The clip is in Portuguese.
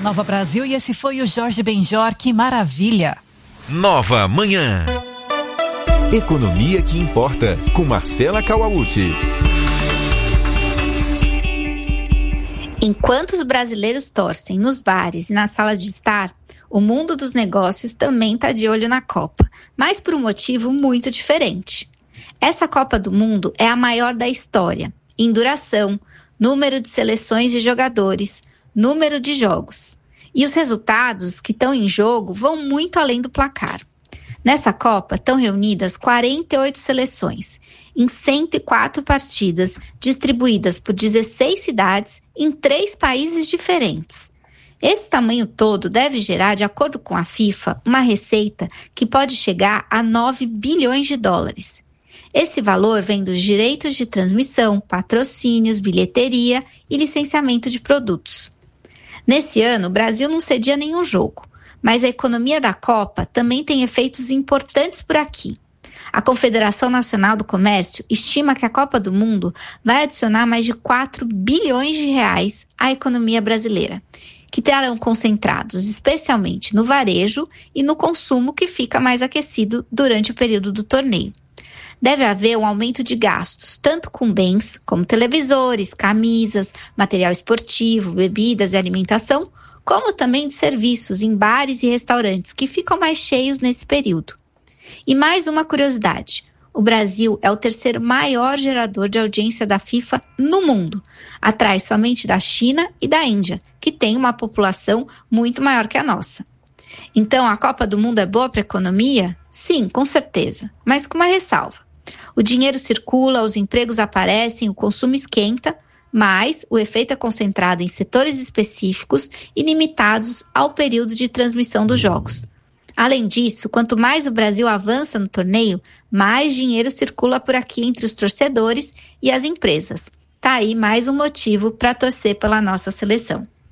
Nova Brasil, e esse foi o Jorge Benjor, que maravilha. Nova Manhã. Economia que importa, com Marcela Kawauchi. Enquanto os brasileiros torcem nos bares e na sala de estar, o mundo dos negócios também está de olho na Copa, mas por um motivo muito diferente. Essa Copa do Mundo é a maior da história, em duração, número de seleções de jogadores, número de jogos. E os resultados que estão em jogo vão muito além do placar. Nessa Copa estão reunidas 48 seleções, em 104 partidas, distribuídas por 16 cidades em 3 países diferentes. Esse tamanho todo deve gerar, de acordo com a FIFA, uma receita que pode chegar a 9 bilhões de dólares. Esse valor vem dos direitos de transmissão, patrocínios, bilheteria e licenciamento de produtos. Nesse ano, o Brasil não cedia nenhum jogo, mas a economia da Copa também tem efeitos importantes por aqui. A Confederação Nacional do Comércio estima que a Copa do Mundo vai adicionar mais de 4 bilhões de reais à economia brasileira, que estarão concentrados especialmente no varejo e no consumo, que fica mais aquecido durante o período do torneio. Deve haver um aumento de gastos, tanto com bens como televisores, camisas, material esportivo, bebidas e alimentação, como também de serviços em bares e restaurantes, que ficam mais cheios nesse período. E mais uma curiosidade: o Brasil é o terceiro maior gerador de audiência da FIFA no mundo, atrás somente da China e da Índia, que tem uma população muito maior que a nossa. Então, a Copa do Mundo é boa para a economia? Sim, com certeza, mas com uma ressalva. O dinheiro circula, os empregos aparecem, o consumo esquenta, mas o efeito é concentrado em setores específicos e limitados ao período de transmissão dos jogos. Além disso, quanto mais o Brasil avança no torneio, mais dinheiro circula por aqui entre os torcedores e as empresas. Tá aí mais um motivo para torcer pela nossa seleção.